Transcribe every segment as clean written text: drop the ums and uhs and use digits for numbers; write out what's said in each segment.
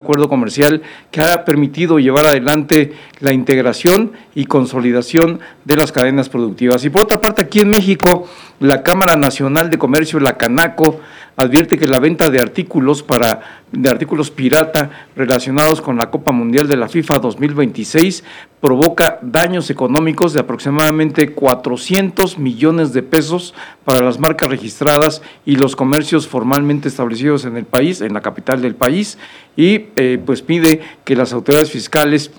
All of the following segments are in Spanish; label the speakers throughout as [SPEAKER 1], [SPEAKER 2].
[SPEAKER 1] acuerdo comercial que ha permitido llevar adelante la integración y consolidación de las cadenas productivas. Y por otra parte, aquí en México, la Cámara Nacional de Comercio, la Canaco, advierte que la venta de artículos pirata relacionados con la Copa Mundial de la FIFA 2026 provoca daños económicos de aproximadamente 400 millones de pesos para las marcas registradas y los comercios formalmente establecidos en el país, en la capital del país, y pues pide que las autoridades fiscales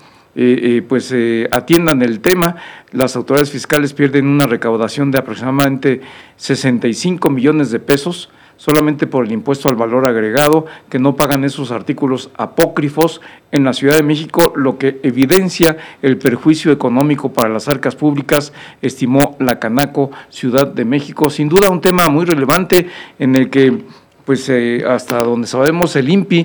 [SPEAKER 1] atiendan el tema. Las autoridades fiscales pierden una recaudación de aproximadamente 65 millones de pesos solamente por el impuesto al valor agregado que no pagan esos artículos apócrifos en la Ciudad de México, lo que evidencia el perjuicio económico para las arcas públicas, estimó la Canaco Ciudad de México. Sin duda un tema muy relevante en el que, pues hasta donde sabemos, el INPI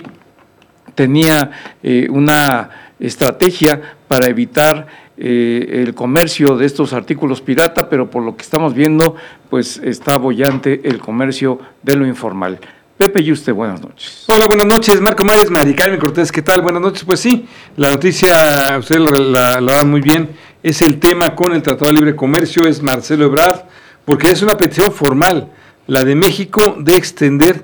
[SPEAKER 1] tenía una estrategia para evitar el comercio de estos artículos pirata, pero por lo que estamos viendo, pues está boyante el comercio de lo informal. Pepe Yuste, buenas noches.
[SPEAKER 2] Hola, buenas noches, Marco Mares, Mari Carmen Cortés, ¿qué tal? Buenas noches. Pues sí, la noticia, ustedes la dan muy bien, es el tema con el Tratado de Libre Comercio, es Marcelo Ebrard, porque es una petición formal, la de México, de extender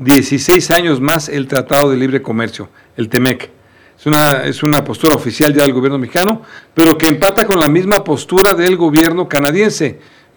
[SPEAKER 2] 16 años más el Tratado de Libre Comercio, el TEMEC. Es una postura oficial ya del gobierno mexicano, pero que empata con la misma postura del gobierno canadiense.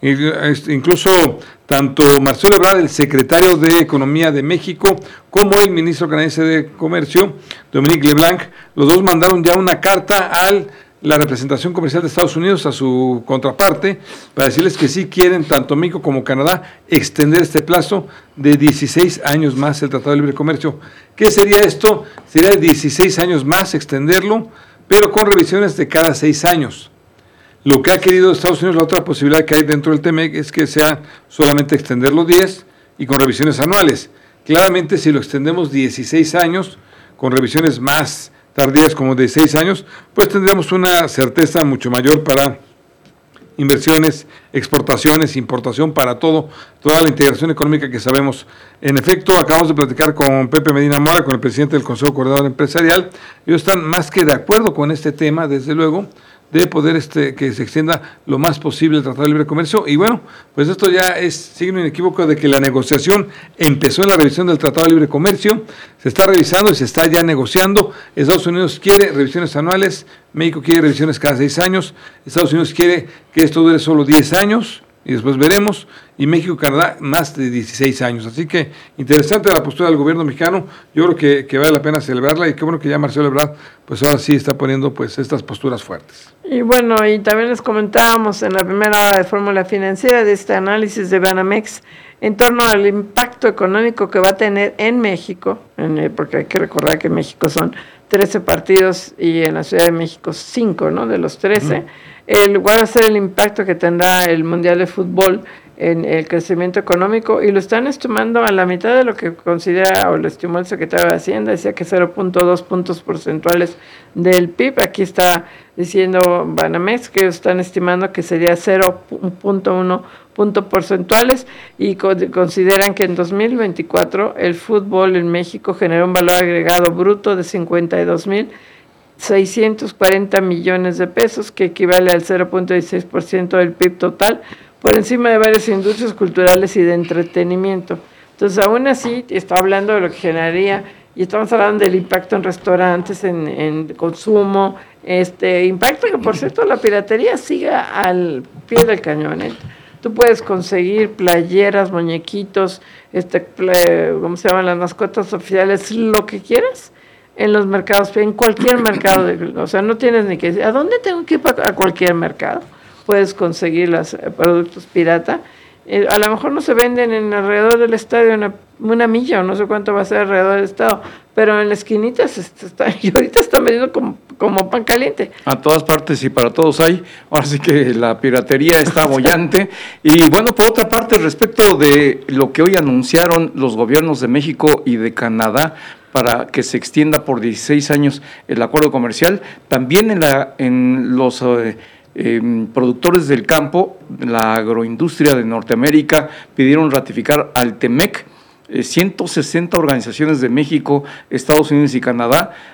[SPEAKER 2] Incluso tanto Marcelo Ebrard, el secretario de Economía de México, como el ministro canadiense de Comercio, Dominique LeBlanc, los dos mandaron ya una carta a la representación comercial de Estados Unidos, a su contraparte, para decirles que sí quieren, tanto México como Canadá, extender este plazo de 16 años más el Tratado de Libre Comercio. ¿Qué sería esto? Sería 16 años más extenderlo, pero con revisiones de cada 6 años. Lo que ha querido Estados Unidos, la otra posibilidad que hay dentro del TEMEC es que sea solamente extenderlo 10 y con revisiones anuales. Claramente, si lo extendemos 16 años, con revisiones más tardías como de 6 años, pues tendremos una certeza mucho mayor para inversiones, exportaciones, importación, para toda la integración económica que sabemos. En efecto, acabamos de platicar con Pepe Medina Mora, con el presidente del Consejo Coordinador Empresarial. Ellos están más que de acuerdo con este tema, desde luego, de poder que se extienda lo más posible el Tratado de Libre Comercio. Y bueno, pues esto ya es signo inequívoco de que la negociación empezó en la revisión del Tratado de Libre Comercio, se está revisando y se está ya negociando. Estados Unidos quiere revisiones anuales, México quiere revisiones cada 6 años, Estados Unidos quiere que esto dure solo 10 años, y después veremos, y México y Canadá más de 16 años. Así que interesante la postura del gobierno mexicano, yo creo que vale la pena celebrarla, y qué bueno que ya Marcelo Ebrard pues ahora sí está poniendo pues estas posturas fuertes.
[SPEAKER 3] Y bueno, y también les comentábamos en la primera hora de Fórmula Financiera de este análisis de Banamex en torno al impacto económico que va a tener en México, porque hay que recordar que en México son 13 partidos y en la Ciudad de México 5, ¿no? De los 13. ¿Cuál va a ser el impacto que tendrá el Mundial de Fútbol en el crecimiento económico? Y lo están estimando a la mitad de lo que considera o lo estimó el secretario de Hacienda, decía que 0.2 puntos porcentuales del PIB. Aquí está diciendo Banamex que están estimando que sería 0.1 puntos porcentuales, y consideran que en 2024 el fútbol en México generó un valor agregado bruto de 52.640 millones de pesos, que equivale al 0.16% del PIB total, por encima de varias industrias culturales y de entretenimiento. Entonces, aún así, está hablando de lo que generaría, y estamos hablando del impacto en restaurantes, en consumo, impacto que, por cierto, la piratería sigue al pie del cañón, Tú puedes conseguir playeras, muñequitos, ¿cómo se llaman las mascotas oficiales? Lo que quieras en los mercados, en cualquier mercado. O sea, no tienes ni que decir, ¿a dónde tengo que ir? A cualquier mercado. Puedes conseguir los productos pirata. A lo mejor no se venden en alrededor del estadio una milla, o no sé cuánto va a ser alrededor del estado, pero en la esquinita y ahorita están vendiendo como pan caliente.
[SPEAKER 1] A todas partes y para todos hay. Ahora sí que la piratería está boyante. Y bueno, por otra parte, respecto de lo que hoy anunciaron los gobiernos de México y de Canadá para que se extienda por 16 años el acuerdo comercial, también en los productores del campo, la agroindustria de Norteamérica, pidieron ratificar al TEMEC. 160 organizaciones de México, Estados Unidos y Canadá